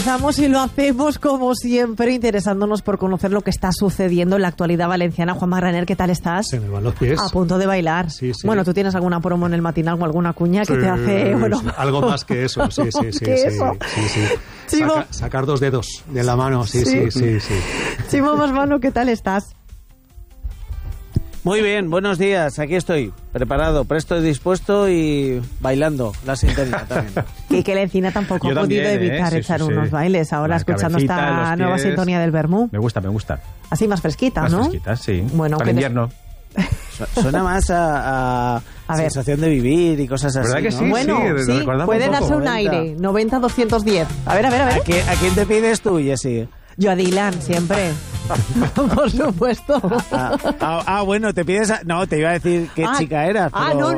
Comenzamos y lo hacemos como siempre, interesándonos por conocer lo que está sucediendo en la actualidad valenciana. Juanma Graner, ¿qué tal estás? Se me van los pies. A punto de bailar. Sí. Bueno, ¿tú tienes alguna promo en el matinal o alguna cuña que te hace...? Bueno, algo más que eso, sí. Sacar dos dedos de la mano, sí. Chimo Mano, ¿qué tal estás? Muy bien, buenos días, aquí estoy, preparado, presto y dispuesto y bailando la sintonía también. Y que la Encina tampoco ha podido evitar echar unos bailes ahora escuchando esta nueva sintonía del Vermú. Me gusta. Así más fresquita, ¿no? Más fresquita, sí. Bueno, para invierno. Suena más a sensación de vivir y cosas así, ¿verdad que sí? ¿no? Bueno, sí, puede darse un aire. 90-210. A ver. ¿A quién te pides tú, Jessy? Yo a Dylan, siempre. Por supuesto. Bueno, te pides... No, te iba a decir qué chica eras. No.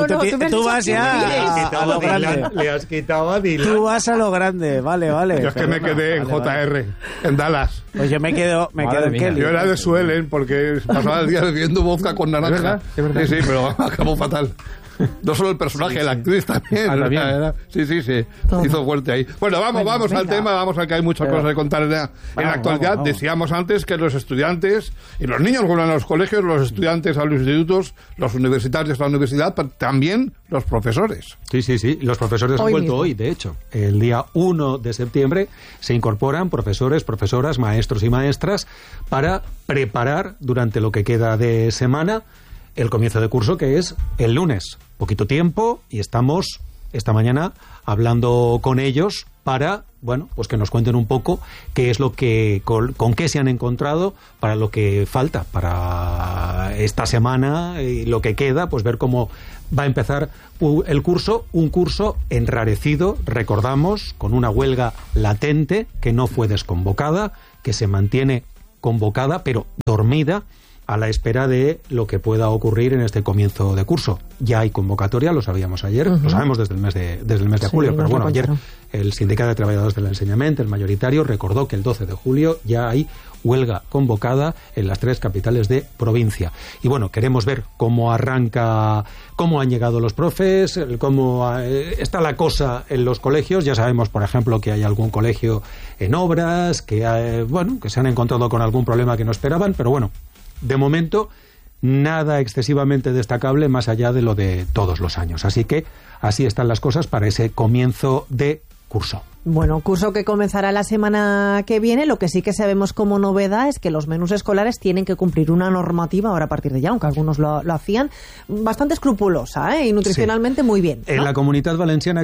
Tú vas ya a lo grande. Le has quitado a Dylan. Tú vas a lo grande, vale. Yo es que me quedé en JR, en Dallas. Pues yo me quedo en Kelly. Yo era de Suelen porque pasaba el día bebiendo vodka con naranja. ¿Es verdad? Sí, pero acabó fatal. No solo el personaje, la actriz también. Sí. Hizo fuerte ahí. Bueno, vamos al tema, vamos a que hay muchas cosas que contar en la actualidad. Vamos. Decíamos antes que los estudiantes y los niños vuelven a los colegios, los estudiantes a los institutos, los universitarios a la universidad, pero también los profesores. Sí. Los profesores han vuelto hoy, de hecho. El día 1 de septiembre se incorporan profesores, profesoras, maestros y maestras para preparar durante lo que queda de semana el comienzo de curso, que es el lunes. Poquito tiempo y estamos esta mañana hablando con ellos para, pues que nos cuenten un poco qué es lo que, con qué se han encontrado para lo que falta para esta semana y lo que queda, pues ver cómo va a empezar el curso, un curso enrarecido, recordamos, con una huelga latente que no fue desconvocada, que se mantiene convocada pero dormida, a la espera de lo que pueda ocurrir en este comienzo de curso. Ya hay convocatoria, lo sabíamos ayer, lo sabemos desde el mes de julio, pero bueno, ayer el Sindicato de Trabajadores del Enseñamiento, el mayoritario, recordó que el 12 de julio ya hay huelga convocada en las 3 capitales de provincia. Y bueno, queremos ver cómo arranca, cómo han llegado los profes, cómo está la cosa en los colegios. Ya sabemos, por ejemplo, que hay algún colegio en obras, que se han encontrado con algún problema que no esperaban, pero bueno, de momento, nada excesivamente destacable más allá de lo de todos los años. Así que así están las cosas para ese comienzo de curso. Bueno, curso que comenzará la semana que viene. Lo que sí que sabemos como novedad es que los menús escolares tienen que cumplir una normativa ahora a partir de ya, aunque algunos lo hacían, bastante escrupulosa, y nutricionalmente muy bien, ¿no? En la Comunidad Valenciana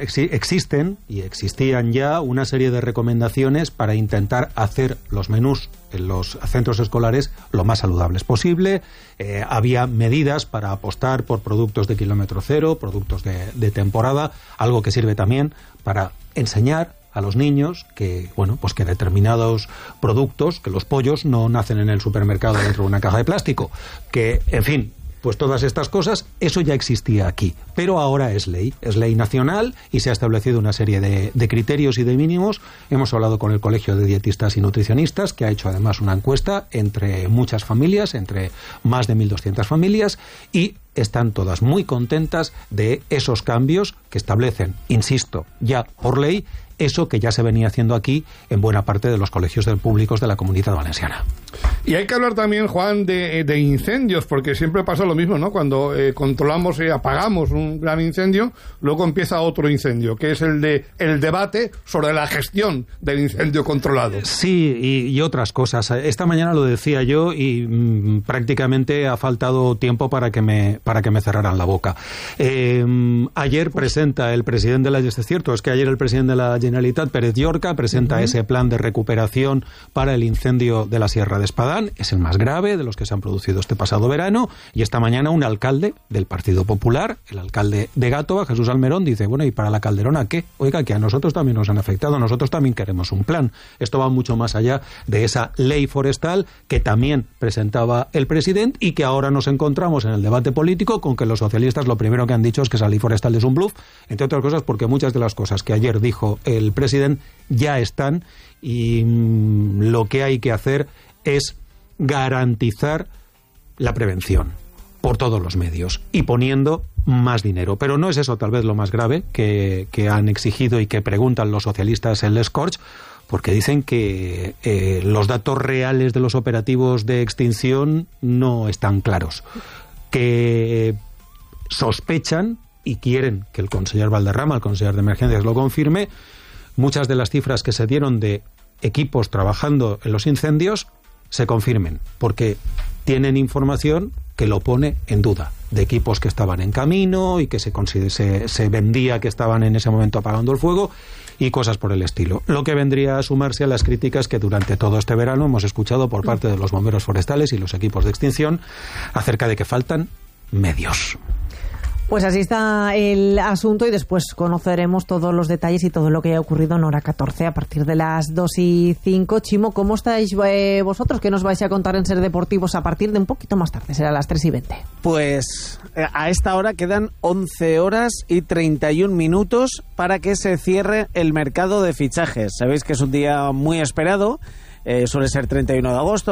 existen y existían ya una serie de recomendaciones para intentar hacer los menús en los centros escolares lo más saludables posible. Había medidas para apostar por productos de kilómetro cero, productos de temporada, algo que sirve también para enseñar a los niños que, pues que determinados productos, que los pollos no nacen en el supermercado dentro de una caja de plástico, que, en fin, pues todas estas cosas, eso ya existía aquí, pero ahora es ley nacional y se ha establecido una serie de criterios y de mínimos. Hemos hablado con el Colegio de Dietistas y Nutricionistas, que ha hecho además una encuesta entre muchas familias, entre más de 1.200 familias, y están todas muy contentas de esos cambios que establecen, insisto, ya por ley, eso que ya se venía haciendo aquí en buena parte de los colegios públicos de la Comunidad Valenciana. Y hay que hablar también, Juan, de incendios, porque siempre pasa lo mismo, ¿no? Cuando controlamos y apagamos un gran incendio, luego empieza otro incendio, que es el debate sobre la gestión del incendio controlado. Sí, y otras cosas. Esta mañana lo decía yo y prácticamente ha faltado tiempo para que me cerraran la boca. Ayer presenta el presidente de la... Es cierto, es que ayer el presidente de la Generalitat, Pérez Llorca, presenta ese plan de recuperación para el incendio de la Sierra de Espadán. Es el más grave de los que se han producido este pasado verano, y esta mañana un alcalde del Partido Popular, el alcalde de Gátova, Jesús Almerón, dice, ¿y para la Calderona qué? Oiga, que a nosotros también nos han afectado, nosotros también queremos un plan. Esto va mucho más allá de esa ley forestal que también presentaba el presidente y que ahora nos encontramos en el debate político con que los socialistas lo primero que han dicho es que esa ley forestal es un bluff, entre otras cosas porque muchas de las cosas que ayer dijo el presidente ya están, y lo que hay que hacer es garantizar la prevención. por todos los medios y poniendo más dinero. Pero no es eso tal vez lo más grave que han exigido y que preguntan los socialistas en Les Corts, porque dicen que los datos reales de los operativos de extinción no están claros, que sospechan y quieren que el conseller Valderrama, el conseller de Emergencias, lo confirme. Muchas de las cifras que se dieron de equipos trabajando en los incendios se confirmen, porque tienen información que lo pone en duda, de equipos que estaban en camino y que se vendía que estaban en ese momento apagando el fuego y cosas por el estilo. Lo que vendría a sumarse a las críticas que durante todo este verano hemos escuchado por parte de los bomberos forestales y los equipos de extinción acerca de que faltan medios. Pues así está el asunto y después conoceremos todos los detalles y todo lo que haya ocurrido en hora 14 a partir de las 2:05. Chimo, ¿cómo estáis vosotros? ¿Qué nos vais a contar en Ser Deportivos a partir de un poquito más tarde? Será a las 3:20. Pues a esta hora quedan 11 horas y 31 minutos para que se cierre el mercado de fichajes. Sabéis que es un día muy esperado. Suele ser 31 de agosto,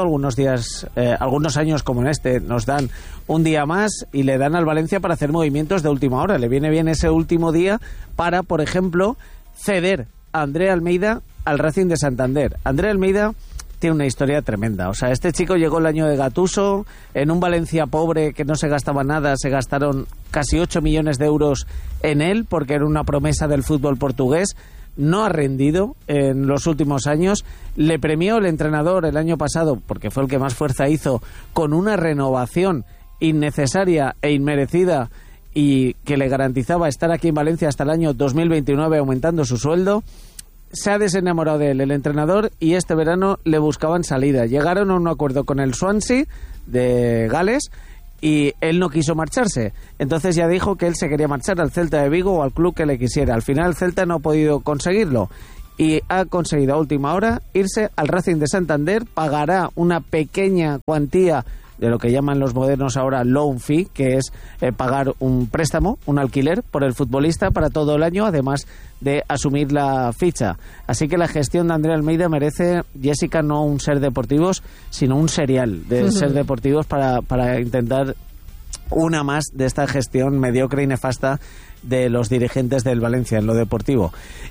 algunos años como en este nos dan un día más y le dan al Valencia para hacer movimientos de última hora. Le viene bien ese último día para, por ejemplo, ceder a André Almeida al Racing de Santander. André Almeida tiene una historia tremenda. O sea, este chico llegó el año de Gattuso, en un Valencia pobre que no se gastaba nada, se gastaron casi 8 millones de euros en él porque era una promesa del fútbol portugués. No ha rendido en los últimos años. Le premió el entrenador el año pasado, porque fue el que más fuerza hizo, con una renovación innecesaria e inmerecida y que le garantizaba estar aquí en Valencia hasta el año 2029 aumentando su sueldo. Se ha desenamorado de él el entrenador y este verano le buscaban salida. Llegaron a un acuerdo con el Swansea de Gales y él no quiso marcharse. Entonces ya dijo que él se quería marchar al Celta de Vigo o al club que le quisiera. Al final el Celta no ha podido conseguirlo y ha conseguido a última hora irse al Racing de Santander. Pagará una pequeña cuantía de lo que llaman los modernos ahora loan fee, que es pagar un préstamo, un alquiler por el futbolista para todo el año, además de asumir la ficha. Así que la gestión de André Almeida merece, Jessica, no un Ser Deportivos, sino un serial de Ser Deportivos para intentar una más de esta gestión mediocre y nefasta de los dirigentes del Valencia en lo deportivo.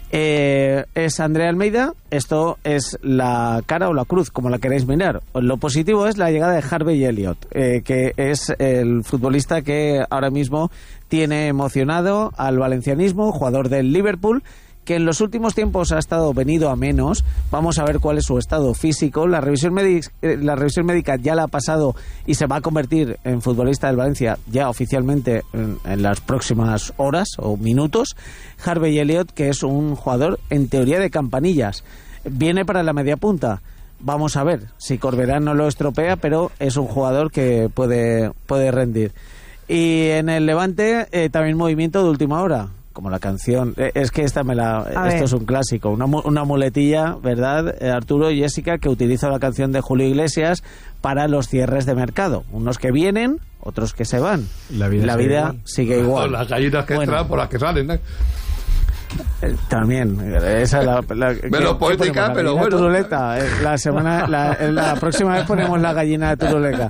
Es André Almeida. Esto es la cara o la cruz, como la queréis mirar. Lo positivo es la llegada de Harvey Elliott, que es el futbolista que ahora mismo tiene emocionado al valencianismo, jugador del Liverpool, que en los últimos tiempos ha estado venido a menos. Vamos a ver cuál es su estado físico. La revisión médica ya la ha pasado y se va a convertir en futbolista del Valencia ya oficialmente en las próximas horas o minutos. Harvey Elliott, que es un jugador en teoría de campanillas, viene para la media punta. Vamos a ver si Corberán no lo estropea, pero es un jugador que puede rendir. Y en el Levante también movimiento de última hora, como la canción, es que esto es un clásico, una muletilla, ¿verdad, Arturo y Jessica, que utiliza la canción de Julio Iglesias para los cierres de mercado? Unos que vienen, otros que se van. La vida sigue igual. Las gallinas que entran por las que salen, ¿eh? También, esa es menos poética, pero bueno. Turuleta. La próxima vez ponemos la gallina de Turuleta.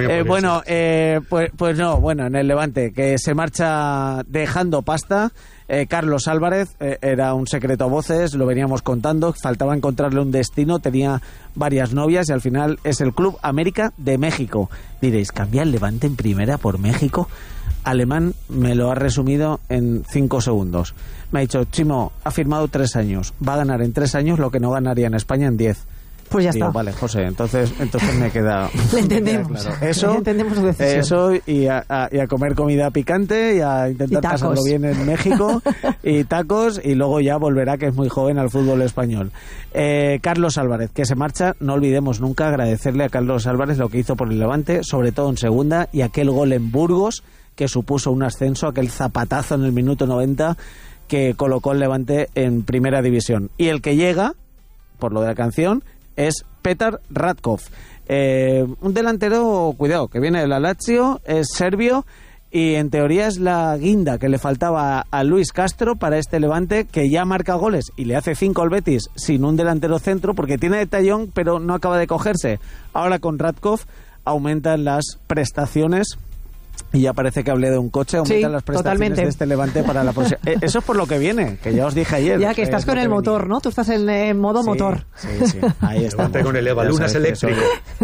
Pues no, bueno, en el Levante, que se marcha dejando pasta. Carlos Álvarez era un secreto a voces, lo veníamos contando, faltaba encontrarle un destino, tenía varias novias y al final es el Club América de México. Diréis, ¿cambia el Levante en primera por México? Alemán me lo ha resumido en 5 segundos. Me ha dicho, Chimo, ha firmado 3 años, va a ganar en 3 años lo que no ganaría en España en 10. Pues ya está. Vale, José, entonces me queda... Le entendemos. Claro. Eso y a comer comida picante y a intentar pasarlo bien en México y tacos, y luego ya volverá, que es muy joven, al fútbol español. Carlos Álvarez, que se marcha. No olvidemos nunca agradecerle a Carlos Álvarez lo que hizo por el Levante, sobre todo en segunda, y aquel gol en Burgos que supuso un ascenso, aquel zapatazo en el minuto 90 que colocó el Levante en primera división. Y el que llega, por lo de la canción, es Petar Ratkov, un delantero, cuidado, que viene de la Lazio, es serbio y en teoría es la guinda que le faltaba a Luis Castro para este Levante, que ya marca goles y le hace 5 al Betis sin un delantero centro, porque tiene de tallón pero no acaba de cogerse. Ahora con Ratkov aumentan las prestaciones y ya parece que hablé de un coche, aumentan las prestaciones totalmente. de este Levante para la próxima. Eso es por lo que viene, que ya os dije ayer. Ya que estás con el motor, ¿no? Tú estás en modo motor. Sí, ahí está. Con el Evalunas eléctrico.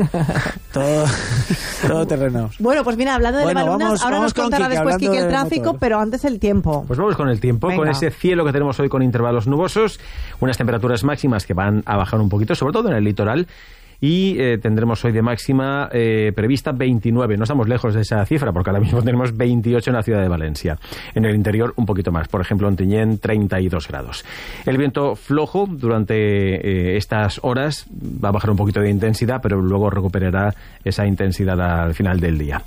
Todo terreno. Bueno, pues mira, hablando de Evalunas, ahora nos contará después Quique el tráfico, pero antes el tiempo. Pues vamos con el tiempo, con ese cielo que tenemos hoy con intervalos nubosos, unas temperaturas máximas que van a bajar un poquito, sobre todo en el litoral. Y tendremos hoy de máxima prevista 29. No estamos lejos de esa cifra, porque ahora mismo tenemos 28 en la ciudad de Valencia. En el interior un poquito más, por ejemplo en Tiñén 32 grados. El viento flojo durante estas horas va a bajar un poquito de intensidad, pero luego recuperará esa intensidad al final del día.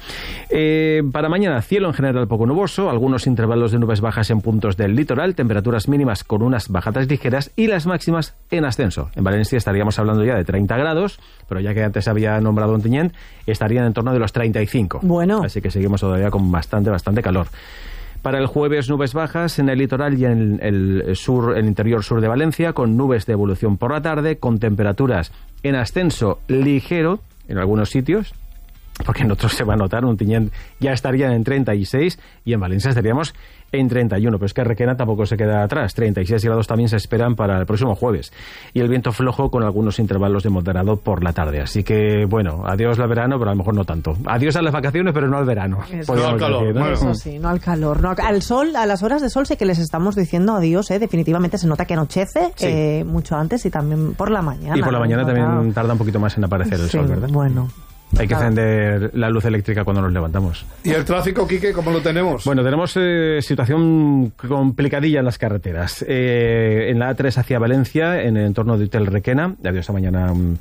Para mañana, cielo en general poco nuboso, algunos intervalos de nubes bajas en puntos del litoral, temperaturas mínimas con unas bajadas ligeras y las máximas en ascenso. En Valencia estaríamos hablando ya de 30 grados, pero ya que antes había nombrado Ontinyent, estarían en torno de los 35. Bueno. Así que seguimos todavía con bastante calor. Para el jueves, nubes bajas en el litoral y en el interior sur de Valencia, con nubes de evolución por la tarde, con temperaturas en ascenso ligero en algunos sitios, porque en otros se va a notar. Ontinyent ya estarían en 36 y en Valencia estaríamos en 31, pero es que Requena tampoco se queda atrás. 36 grados también se esperan para el próximo jueves. Y el viento flojo con algunos intervalos de moderado por la tarde. Así que, bueno, adiós al verano, pero a lo mejor no tanto. Adiós a las vacaciones, pero no al verano. No al calor. Decir, ¿no? Bueno. Eso sí, no al calor. No, al sol, a las horas de sol sí que les estamos diciendo adiós, definitivamente se nota que anochece mucho antes y también por la mañana. Y por la mañana también tarda un poquito más en aparecer el sol, ¿verdad? Bueno. Hay que encender la luz eléctrica cuando nos levantamos. ¿Y el tráfico, Quique, cómo lo tenemos? Bueno, tenemos situación complicadilla en las carreteras. En la A3 hacia Valencia, en el entorno de Hotel Requena, había esta mañana un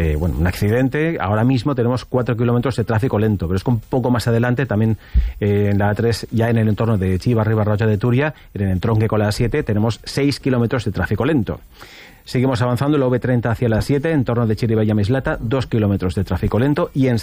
accidente. Ahora mismo tenemos 4 kilómetros de tráfico lento, pero es que un poco más adelante también en la A3, ya en el entorno de Chiva, Ribarroja de Túria, en el entronque con la A7, tenemos 6 kilómetros de tráfico lento. Seguimos avanzando, la V30 hacia la 7, en torno de Chirivella Mislata, 2 kilómetros de tráfico lento y en